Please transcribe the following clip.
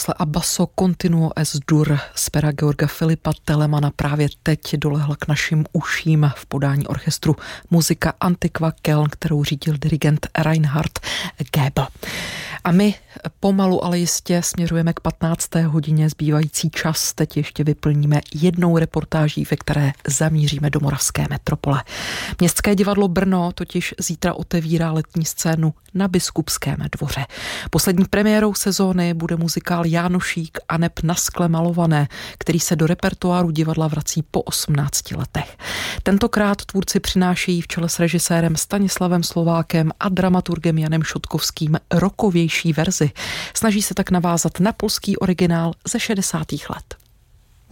Lasle a basso continuo es dur z pera Georga Filipa Telemana právě teď dolehla k našim uším v podání orchestru Muzika Antiqua Köln, kterou řídil dirigent Reinhard Goebel. A my pomalu, ale jistě směřujeme k 15. hodině. Zbývající čas teď ještě vyplníme jednou reportáží, ve které zamíříme do moravské metropole. Městské divadlo Brno totiž zítra otevírá letní scénu na Biskupském dvoře. Poslední premiérou sezóny bude muzikál Jánošík a neb na skle malované, který se do repertoáru divadla vrací po 18 letech. Tentokrát tvůrci přinášejí v čele s režisérem Stanislavem Slovákem a dramaturgem Janem Šotkovským rokovější verzi. Snaží se tak navázat na polský originál ze 60. let.